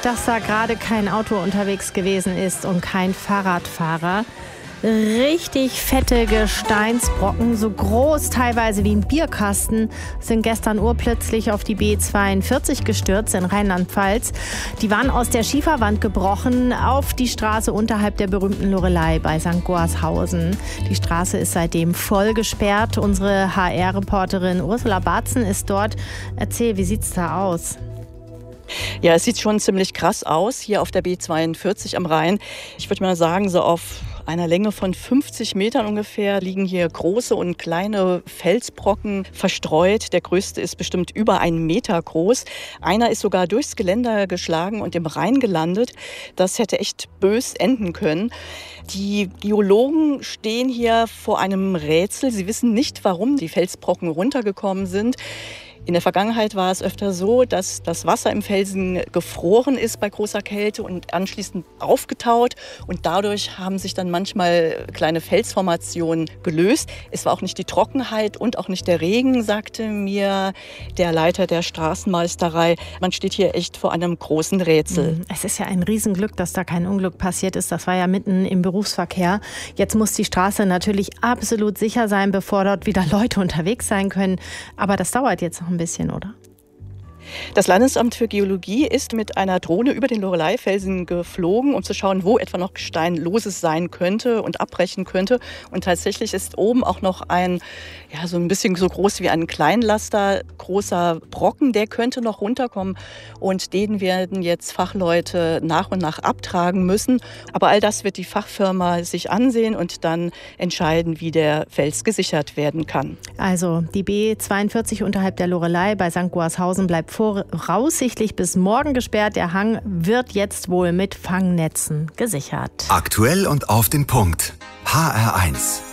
dass da gerade kein Auto unterwegs gewesen ist und kein Fahrradfahrer. Richtig fette Gesteinsbrocken, so groß teilweise wie ein Bierkasten, sind gestern urplötzlich auf die B42 gestürzt in Rheinland-Pfalz. Die waren aus der Schieferwand gebrochen auf die Straße unterhalb der berühmten Loreley bei St. Gorshausen. Die Straße ist seitdem voll gesperrt. Unsere HR-Reporterin Ursula Barzen ist dort. Erzähl, wie sieht's da aus? Ja, es sieht schon ziemlich krass aus hier auf der B42 am Rhein. Ich würde mal sagen, so auf einer Länge von 50 Metern ungefähr liegen hier große und kleine Felsbrocken verstreut. Der größte ist bestimmt über 1 Meter groß. Einer ist sogar durchs Geländer geschlagen und im Rhein gelandet. Das hätte echt bös enden können. Die Geologen stehen hier vor einem Rätsel. Sie wissen nicht, warum die Felsbrocken runtergekommen sind. In der Vergangenheit war es öfter so, dass das Wasser im Felsen gefroren ist bei großer Kälte und anschließend aufgetaut. Und dadurch haben sich dann manchmal kleine Felsformationen gelöst. Es war auch nicht die Trockenheit und auch nicht der Regen, sagte mir der Leiter der Straßenmeisterei. Man steht hier echt vor einem großen Rätsel. Es ist ja ein Riesenglück, dass da kein Unglück passiert ist. Das war ja mitten im Berufsverkehr. Jetzt muss die Straße natürlich absolut sicher sein, bevor dort wieder Leute unterwegs sein können. Aber das dauert jetzt noch ein bisschen, oder? Das Landesamt für Geologie ist mit einer Drohne über den Loreley-Felsen geflogen, um zu schauen, wo etwa noch Gestein loses sein könnte und abbrechen könnte. Und tatsächlich ist oben auch noch ein, ja, so ein bisschen so groß wie ein Kleinlaster, großer Brocken, der könnte noch runterkommen. Und den werden jetzt Fachleute nach und nach abtragen müssen. Aber all das wird die Fachfirma sich ansehen und dann entscheiden, wie der Fels gesichert werden kann. Also die B42 unterhalb der Loreley bei St. Gorshausen bleibt voraussichtlich bis morgen gesperrt. Der Hang wird jetzt wohl mit Fangnetzen gesichert. Aktuell und auf den Punkt. HR1.